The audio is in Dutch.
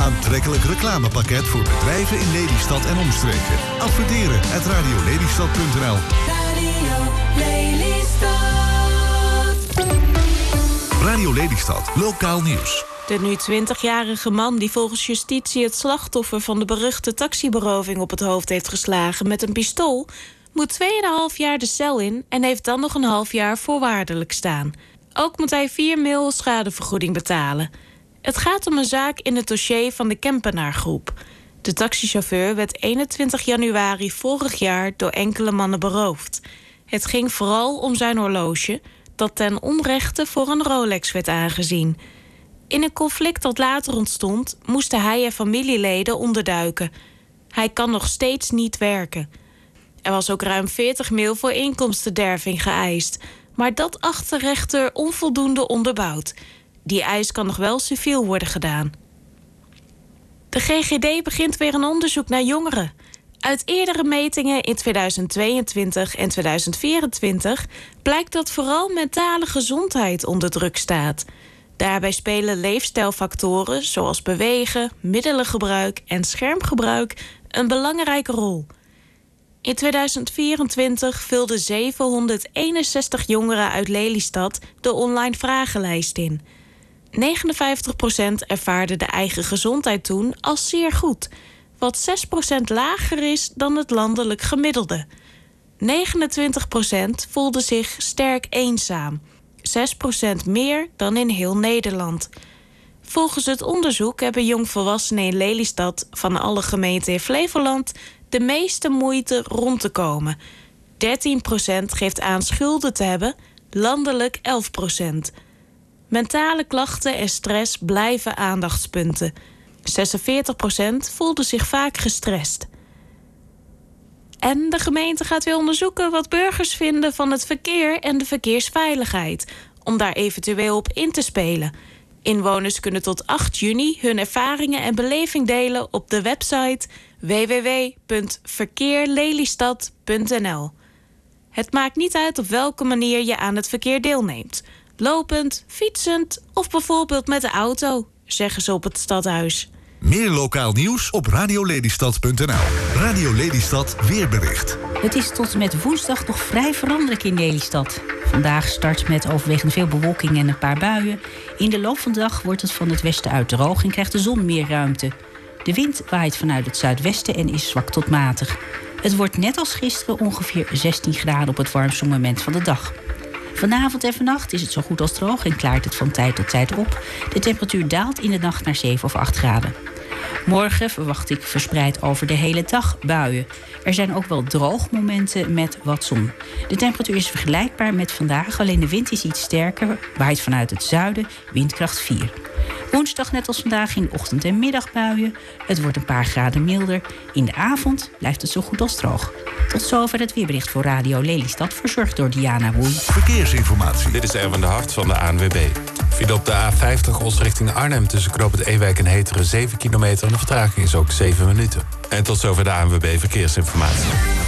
Aantrekkelijk reclamepakket voor bedrijven in Lelystad en omstreken. Adverteren @radiolelystad.nl. Radio Lelystad. Radio Lelystad, lokaal nieuws. De nu 20-jarige man die volgens justitie het slachtoffer van de beruchte taxiberoving op het hoofd heeft geslagen met een pistool, moet 2,5 jaar de cel in en heeft dan nog een half jaar voorwaardelijk staan. Ook moet hij 4 mil schadevergoeding betalen. Het gaat om een zaak in het dossier van de Kempenaargroep. De taxichauffeur werd 21 januari vorig jaar door enkele mannen beroofd. Het ging vooral om zijn horloge, dat ten onrechte voor een Rolex werd aangezien. In een conflict dat later ontstond, moesten hij en familieleden onderduiken. Hij kan nog steeds niet werken. Er was ook ruim 40 mil voor inkomstenderving geëist, maar dat acht de rechter onvoldoende onderbouwd. Die eis kan nog wel civiel worden gedaan. De GGD begint weer een onderzoek naar jongeren. Uit eerdere metingen in 2022 en 2024 blijkt dat vooral mentale gezondheid onder druk staat. Daarbij spelen leefstijlfactoren zoals bewegen, middelengebruik en schermgebruik een belangrijke rol. In 2024 vulden 761 jongeren uit Lelystad de online vragenlijst in. 59% ervaarde de eigen gezondheid toen als zeer goed, wat 6% lager is dan het landelijk gemiddelde. 29% voelde zich sterk eenzaam, 6% meer dan in heel Nederland. Volgens het onderzoek hebben jongvolwassenen in Lelystad van alle gemeenten in Flevoland de meeste moeite rond te komen. 13% geeft aan schulden te hebben, landelijk 11%. Mentale klachten en stress blijven aandachtspunten. 46% voelde zich vaak gestrest. En de gemeente gaat weer onderzoeken wat burgers vinden van het verkeer en de verkeersveiligheid, om daar eventueel op in te spelen. Inwoners kunnen tot 8 juni hun ervaringen en beleving delen op de website www.verkeerlelystad.nl. Het maakt niet uit op welke manier je aan het verkeer deelneemt. Lopend, fietsend of bijvoorbeeld met de auto, zeggen ze op het stadhuis. Meer lokaal nieuws op radiolelystad.nl. Radio Lelystad weerbericht. Het is tot en met woensdag nog vrij veranderlijk in Lelystad. Vandaag start met overwegend veel bewolking en een paar buien. In de loop van de dag wordt het van het westen uit droog en krijgt de zon meer ruimte. De wind waait vanuit het zuidwesten en is zwak tot matig. Het wordt net als gisteren ongeveer 16 graden op het warmste moment van de dag. Vanavond en vannacht is het zo goed als droog en klaart het van tijd tot tijd op. De temperatuur daalt in de nacht naar 7 of 8 graden. Morgen verwacht ik verspreid over de hele dag buien. Er zijn ook wel droogmomenten met wat zon. De temperatuur is vergelijkbaar met vandaag, alleen de wind is iets sterker, waait vanuit het zuiden, windkracht 4. Woensdag net als vandaag in de ochtend- en middagbuien. Het wordt een paar graden milder. In de avond blijft het zo goed als droog. Tot zover het weerbericht voor Radio Lelystad, verzorgd door Diana Woei. Verkeersinformatie. Dit is Erwin de Hart van de ANWB. File op de A50 Os richting Arnhem tussen knooppunt Ewijk en Heteren 7 kilometer. En de vertraging is ook 7 minuten. En tot zover de ANWB Verkeersinformatie.